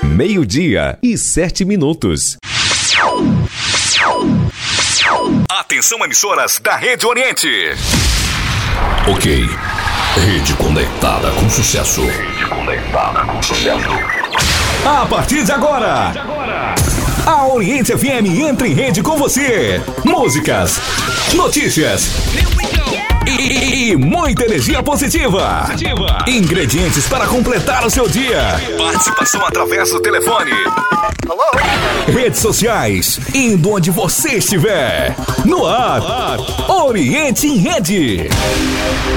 12:07. Atenção, emissoras da Rede Oriente. Ok. Rede conectada com sucesso. A partir de agora, a Oriente FM entra em rede com você. Músicas, notícias e muita energia positiva. Ingredientes para completar o seu dia. Participação através do telefone. Redes sociais, indo onde você estiver. No ar, Oriente em Rede.